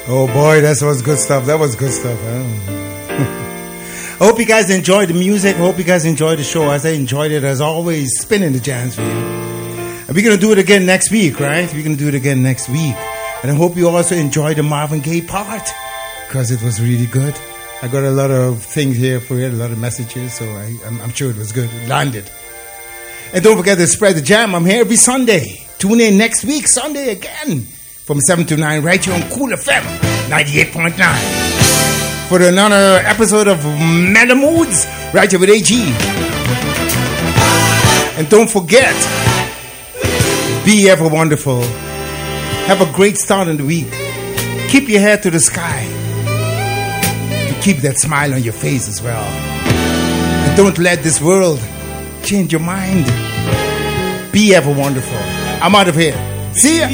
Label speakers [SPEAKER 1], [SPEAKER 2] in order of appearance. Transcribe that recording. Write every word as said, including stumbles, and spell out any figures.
[SPEAKER 1] Oh boy, that was good stuff. That was good stuff. Huh? I hope you guys enjoyed the music. I hope you guys enjoyed the show. As I enjoyed it, as always, spinning the jams for you. And we're going to do it again next week, right? We're going to do it again next week. And I hope you also enjoyed the Marvin Gaye part, because it was really good. I got a lot of things here for you, a lot of messages, so I, I'm, I'm sure it was good. It landed. And don't forget to spread the jam. I'm here every Sunday. Tune in next week, Sunday again, from seven to nine, right here on Cool F M ninety-eight point nine. For another episode of Mellow Moods, right here with A G. And don't forget, be ever wonderful. Have a great start in the week. Keep your head to the sky. And keep that smile on your face as well. And don't let this world change your mind. Be ever wonderful. I'm out of here. See ya.